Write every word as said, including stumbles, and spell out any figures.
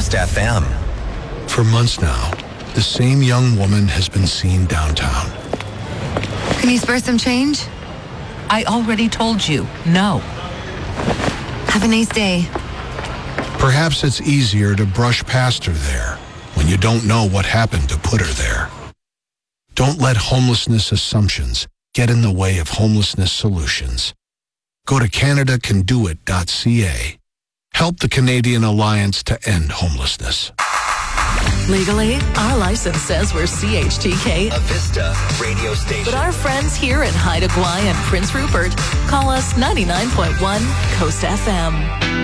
Coast F M. For months now, the same young woman has been seen downtown. Can you spare some change? I already told you, no. Have a nice day. Perhaps it's easier to brush past her there when you don't know what happened to put her there. Don't let homelessness assumptions get in the way of homelessness solutions. Go to canada can do it dot c a. Help the Canadian Alliance to End Homelessness. Legally, our license says we're C H T K, A Vista radio station. but our friends here in Haida Gwaii and Prince Rupert call us ninety-nine point one Coast F M.